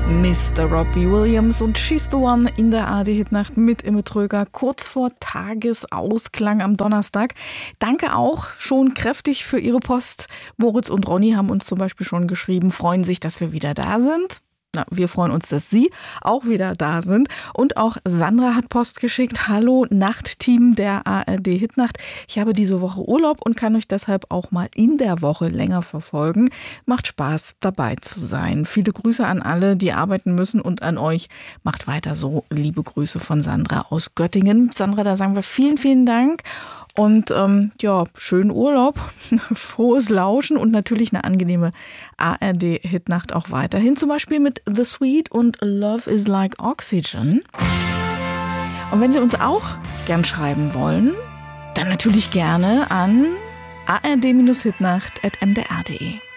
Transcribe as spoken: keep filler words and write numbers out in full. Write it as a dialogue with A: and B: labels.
A: Mister Robbie Williams und She's the One in der A R D-Hitnacht mit Imme Tröger, kurz vor Tagesausklang am Donnerstag. Danke auch schon kräftig für Ihre Post. Moritz und Ronny haben uns zum Beispiel schon geschrieben, freuen sich, dass wir wieder da sind. Na, wir freuen uns, dass Sie auch wieder da sind. Und auch Sandra hat Post geschickt. Hallo, Nachtteam der A R D-Hitnacht. Ich habe diese Woche Urlaub und kann euch deshalb auch mal in der Woche länger verfolgen. Macht Spaß, dabei zu sein. Viele Grüße an alle, die arbeiten müssen, und an euch. Macht weiter so. Liebe Grüße von Sandra aus Göttingen. Sandra, da sagen wir vielen, vielen Dank. Und ähm, ja, schönen Urlaub, frohes Lauschen und natürlich eine angenehme A R D-Hitnacht auch weiterhin. Zum Beispiel mit The Sweet und Love is Like Oxygen. Und wenn Sie uns auch gern schreiben wollen, dann natürlich gerne an a r d Bindestrich hitnacht at m d r punkt d e.